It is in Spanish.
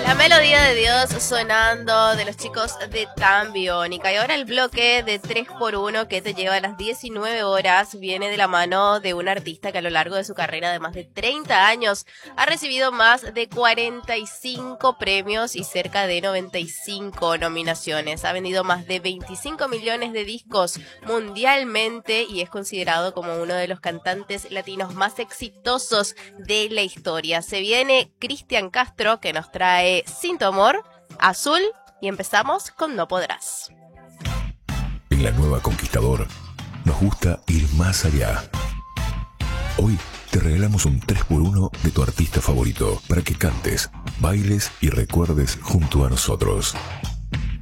La melodía de Dios sonando de los chicos de Tan Biónica. Y ahora el bloque de 3x1 que te lleva a las 19 horas viene de la mano de un artista que a lo largo de su carrera de más de 30 años ha recibido más de 45 premios y cerca de 95 nominaciones. Ha vendido más de 25 millones de discos mundialmente y es considerado como uno de los cantantes latinos más exitosos de la historia. Se viene Cristian Castro, que nos trae Sin tu amor, Azul, y empezamos con No podrás. En la nueva Conquistador nos gusta ir más allá. Hoy te regalamos un 3x1 de tu artista favorito para que cantes, bailes y recuerdes junto a nosotros.